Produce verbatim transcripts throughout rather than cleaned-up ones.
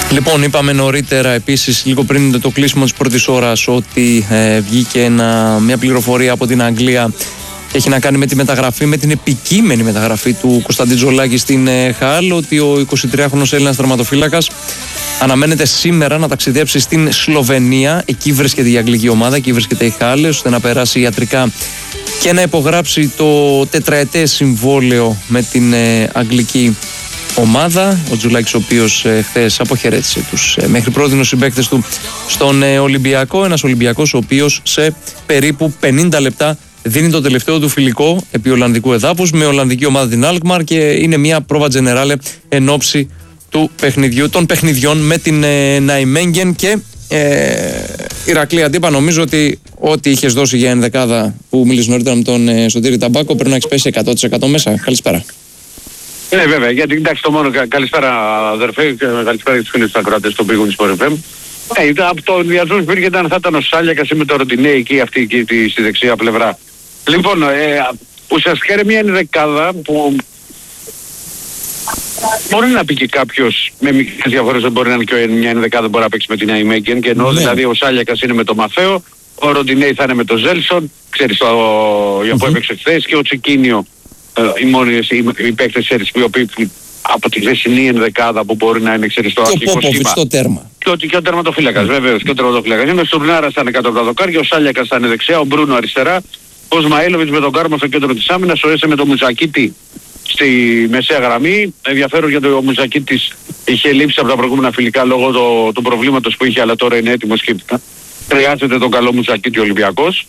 Λοιπόν, είπαμε νωρίτερα επίσης, λίγο πριν το κλείσιμο της πρώτης ώρας, ότι ε, βγήκε ένα, μια πληροφορία από την Αγγλία. Έχει να κάνει με τη μεταγραφή, με την επικείμενη μεταγραφή του Κωνσταντίν Τζολάκη στην ε, Χαλ, ότι ο εικοσιτριάχρονος Έλληνας τερματοφύλακας αναμένεται σήμερα να ταξιδέψει στην Σλοβενία. Εκεί βρίσκεται η αγγλική ομάδα, εκεί βρίσκεται η Χαλ, ώστε να περάσει ιατρικά και να υπογράψει το τετραετές συμβόλαιο με την ε, αγγλική ομάδα. Ο Τζουλάκης, ο οποίος ε, χθες αποχαιρέτησε τους ε, μέχρι πρότινους συμπαίκτες του στον ε, Ολυμπιακό. Ένας Ολυμπιακός ο οποίος σε περίπου πενήντα λεπτά δίνει το τελευταίο του φιλικό επί Ολλανδικού εδάφους με Ολλανδική ομάδα την Alkmaar, και είναι μια πρόβα τζενεράλε εν ώψη του παιχνιδιού, των παιχνιδιών με την ε, Ναϊμέγγεν. Και ε, Ηρακλή Αντίπα, νομίζω ότι ό,τι είχες δώσει για ενδεκάδα που μίλησε νωρίτερα με τον ε, Σωτήρη Ταμπάκο πρέπει να έχεις πέσει εκατό τοις εκατό μέσα. Καλησπέρα. Ναι, βέβαια, γιατί εντάξει, το μόνο. Καλησπέρα, αδερφέ, και καλησπέρα για τους φίλους του ακροατές του Big Win Sport εφ εμ. Ναι, από το διαζούς που υπήρχε ήταν, θα ήταν ο Σάλιακας ή με το Ροντινέ εκεί, αυτή εκεί, στη δεξιά πλευρά. Λοιπόν, ε, ουσιαστικά είναι μια ενδεκάδα που μπορεί να πει και κάποιος με μικρές διαφορές, δεν μπορεί να είναι και μια ενδεκάδα που μπορεί να παίξει με την Ναϊμέγγεν, και ενώ ναι. Δηλαδή ο Σάλιακας είναι με το Μαθαίο, ο Ροντινέ θα είναι με το Ζέλσον, ξέρεις το, για που mm-hmm. έπαιξε χθες, και ο Τσικίνιο. Οι μόνοι οι, οι παίκτες οι οποίοι από τη χθεσινή ενδεκάδα που μπορεί να είναι, ξέρεις, το αρχικό σχήμα. Και ο Πόποβιτς στο τέρμα. Και ο, και ο τερματοφύλακας, mm. βεβαίως, και ο τερματοφύλακας. Είναι ο Στουρνάρας θα είναι κάτω από τα δοκάρια, ο Σάλιακας θα είναι δεξιά, ο Μπρούνο αριστερά, ο Σμαήλοβιτς με τον Κάρμα στο κέντρο της άμυνας, ο Έσε με τον Μουζακίτη στη μεσαία γραμμή. Ενδιαφέρον γιατί ο Μουζακίτης είχε λείψει από τα προηγούμενα φιλικά λόγω το, του προβλήματος που είχε, αλλά τώρα είναι έτοιμος και χρειάζεται τον καλό Μουζακίτη ο Ολυμπιακός.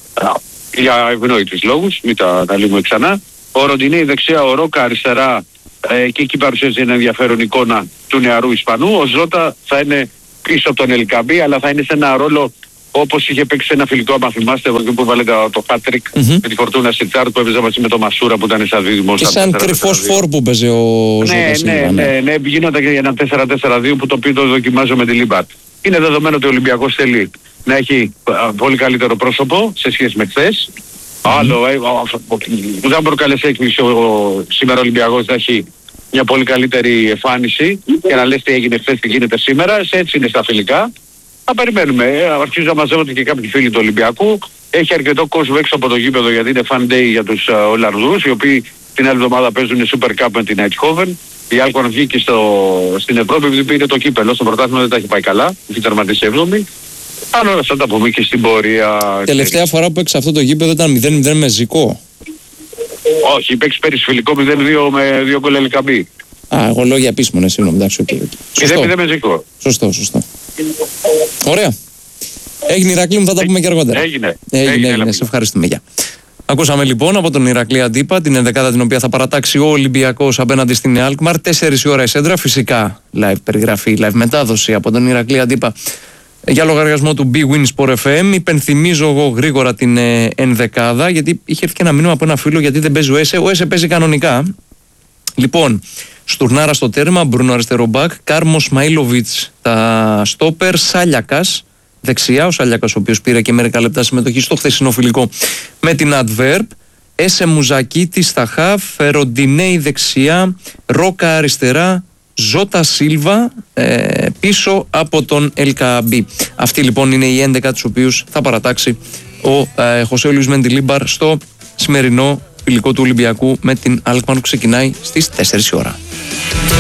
Για ευνόητους λόγους, μην τα αναλύουμε ξανά. Ο Ροντινέι δεξιά, ο Ρόκα αριστερά, ε, και εκεί παρουσιάζει ένα ενδιαφέρον εικόνα του νεαρού Ισπανού. Ο Ζώτα θα είναι πίσω από τον Ελκαμπή, αλλά θα είναι σε ένα ρόλο όπως είχε παίξει ένα φιλικό, άμα θυμάστε, που βάλε το χάτρικ mm-hmm. με τη Φορτούνα Σιτσάρ, που έπαιζε μαζί με τον Μασούρα που ήταν σαν δίδυμος. Και σαν κρυφός φόρ που παίζει ο ναι, Ζώτα. Ναι, ναι, ναι, ναι, γίνονταν και ένα τέσσερα τέσσερα δύο που το οποίο το δοκιμάζω με τη Λίμπαρτ. Είναι δεδομένο ότι ο Ολυμπιακός θέλει να έχει πολύ καλύτερο πρόσωπο σε σχέση με χθες. Mm-hmm. Άλλο, ε, που δεν προκαλέσει έκπληξη ο σήμερα Ολυμπιακός θα έχει μια πολύ καλύτερη εμφάνιση και να λες τι έγινε χθες, τι γίνεται σήμερα. Έτσι είναι στα φιλικά. Θα περιμένουμε. Ε, αρχίζω να μαζεύονται και κάποιοι φίλοι του Ολυμπιακού. Έχει αρκετό κόσμο έξω από το γήπεδο, γιατί είναι fan day για τους uh, Ολλανδούς, οι οποίοι την άλλη εβδομάδα παίζουν Super Cup με την Eindhoven. Η Alkmaar βγήκε στο, στην Ευρώπη, επειδή πήρε το κύπελο. Στο πρωτάθλημα δεν τα έχει πάει καλά. Έχει τερματίσει έβδομη. Αν όλα αυτά τα πούμε και στην πορεία. Τελευταία φορά που παίξε αυτό το γήπεδο ήταν μηδέν μηδέν με Ζικό. Όχι, παίξει πέρυσι φιλικό μηδέν δύο με δύο γκολ Ελκαμπή. Α, εγώ λέω για επίσημο, ναι, συγγνώμη, εντάξει, okay. μηδέν μηδέν με Ζικό. Σωστό, σωστό. Ωραία. Έγινε, Ηρακλή μου, θα τα πούμε και αργότερα. Έγινε. Έγινε, έγινε, έγινε. Σε ευχαριστούμε. Γεια. Ακούσαμε λοιπόν από τον Ηρακλή Αντίπα την ενδεκάδα την οποία θα παρατάξει ο Ολυμπιακός απέναντι στην Alkmaar. Τέσσερις η ώρα η Σέντρα. Φυσικά live περιγραφή, live μετάδοση από τον Ηρακλή Αντίπα για λογαριασμό του Big Win Sport εφ εμ. Υπενθυμίζω εγώ γρήγορα την ε, ενδεκάδα, γιατί είχε έρθει και ένα μήνυμα από ένα φίλο γιατί δεν παίζει ο Έσε. Ο Έσε παίζει κανονικά. Λοιπόν, Στουρνάρα στο τέρμα, Μπρούνο αριστερό μπακ, Κάρμο Σμαήλοβιτς τα στόπερ, Σάλιακας δεξιά, ο Σάλιακας ο οποίος πήρε και μερικά λεπτά συμμετοχή στο χθεσινό φιλικό με την Adverb, Έσε Μουζακίτη στα χαφ, Ροντινέι δεξιά, Ρόκα αριστερά, Ζώτα Σίλβα ε, πίσω από τον Ελκαμπή. Αυτή λοιπόν είναι η έντεκα τους οποίους θα παρατάξει ο ε, Χωσέ Λουίς Μεντιλίμπαρ στο σημερινό φιλικό του Ολυμπιακού με την Alkmaar που ξεκινάει στις τέσσερις η ώρα.